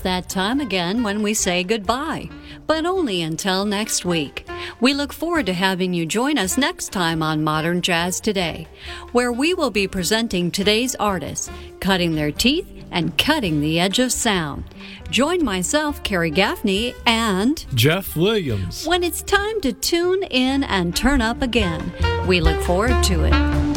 that time again when we say goodbye, but only until next week. We look forward to having you join us next time on Modern Jazz Today, where we will be presenting today's artists, cutting their teeth and cutting the edge of sound. Join myself, Carrie Gaffney, and Jeff Williams when it's time to tune in and turn up again. We look forward to it.